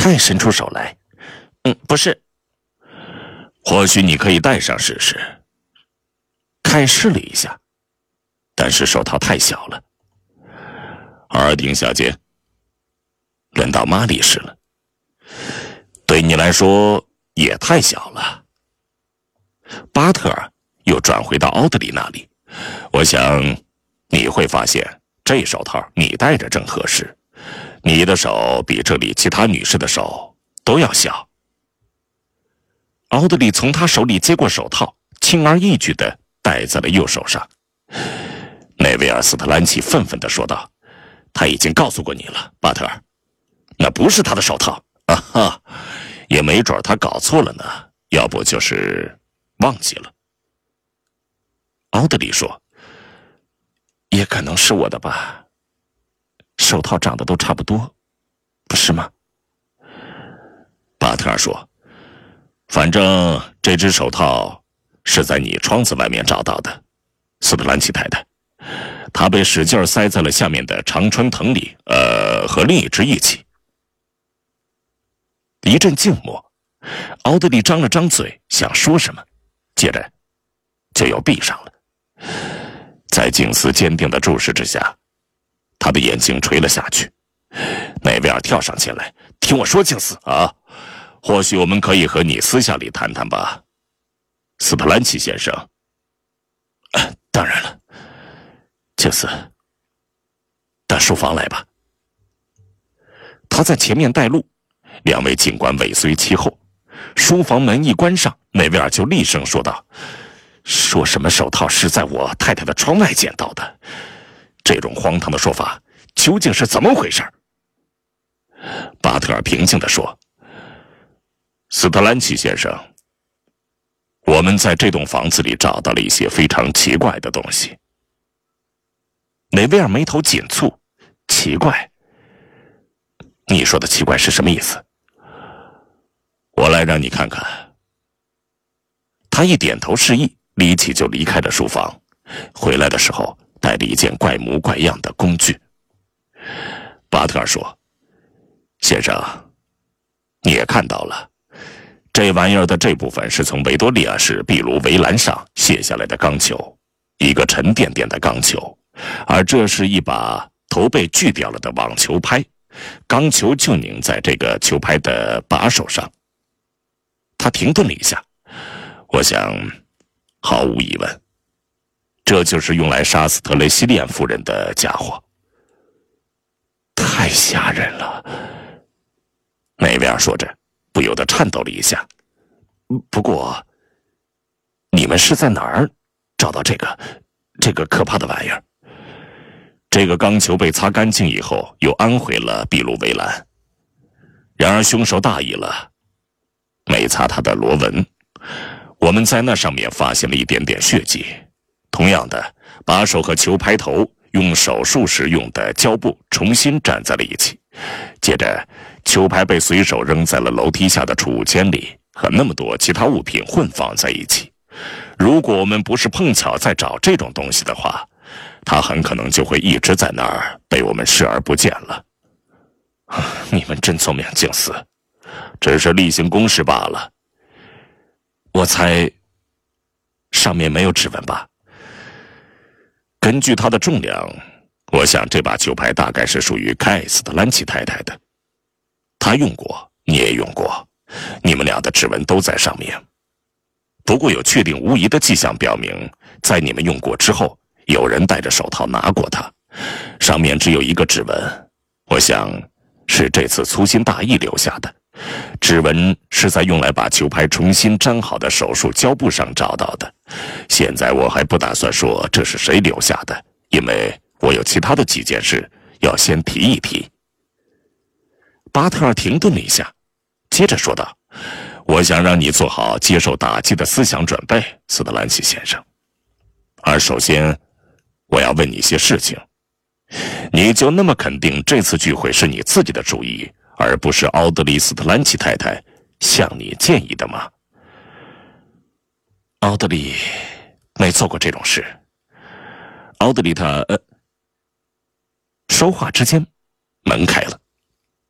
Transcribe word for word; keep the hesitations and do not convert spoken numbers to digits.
他伸出手来。嗯，不是。或许你可以戴上试试。凯试了一下，但是手套太小了。尔丁小姐，轮到玛丽试了。对你来说也太小了。巴特尔又转回到奥德里那里。我想你会发现这手套你戴着正合适，你的手比这里其他女士的手都要小。奥德里从他手里接过手套，轻而易举地戴在了右手上。内维尔斯特兰奇愤愤地说道：他已经告诉过你了，巴特尔，那不是他的手套。啊哈，也没准他搞错了呢，要不就是忘记了。奥德里说：也可能是我的吧，手套长得都差不多，不是吗？巴特尔说：反正这只手套是在你窗子外面找到的，斯特兰奇太太，它被使劲塞在了下面的常春藤里，呃，和另一只一起。一阵静默，奥德里张了张嘴想说什么，接着就又闭上了。在静思坚定的注视之下，他的眼睛垂了下去。内维尔跳上前来：听我说，静思啊，或许我们可以和你私下里谈谈吧，斯特兰奇先生。呃、当然了，静思，到书房来吧。他在前面带路，两位警官尾随其后。书房门一关上，内维尔就厉声说道：说什么手套是在我太太的窗外捡到的，这种荒唐的说法究竟是怎么回事？巴特尔平静地说：斯特兰奇先生，我们在这栋房子里找到了一些非常奇怪的东西。内维尔眉头紧蹙：奇怪？你说的奇怪是什么意思？我来让你看看。他一点头示意，离奇就离开了书房。回来的时候带着一件怪模怪样的工具。巴特尔说：先生，你也看到了，这玩意儿的这部分是从维多利亚式壁炉围栏上卸下来的钢球，一个沉甸甸的钢球，而这是一把头被锯掉了的网球拍，钢球就拧在这个球拍的把手上。他停顿了一下，我想毫无疑问，这就是用来杀死特雷西利安夫人的家伙。太吓人了，内维尔说着，不由得颤抖了一下。不过，你们是在哪儿找到这个这个可怕的玩意儿？这个钢球被擦干净以后，又安回了壁炉围栏。然而凶手大意了，没擦它的螺纹。我们在那上面发现了一点点血迹。同样的，把手和球拍头用手术时用的胶布重新粘在了一起。接着，球拍被随手扔在了楼梯下的储物间里，和那么多其他物品混放在一起。如果我们不是碰巧在找这种东西的话，它很可能就会一直在那儿被我们视而不见了。你们真聪明，静思，只是例行公事罢了。我猜上面没有指纹吧？根据它的重量，我想这把球拍大概是属于凯斯特兰奇太太的。她用过，你也用过，你们俩的指纹都在上面。不过有确定无疑的迹象表明，在你们用过之后，有人戴着手套拿过它，上面只有一个指纹，我想是这次粗心大意留下的。指纹是在用来把球拍重新粘好的手术胶布上找到的。现在我还不打算说这是谁留下的，因为我有其他的几件事要先提一提。巴特尔停顿了一下，接着说道：我想让你做好接受打击的思想准备，斯特兰奇先生。而首先我要问你一些事情。你就那么肯定这次聚会是你自己的主意，而不是奥德里斯特兰奇太太向你建议的吗？奥德里没做过这种事。奥德里他呃，说话之间，门开了。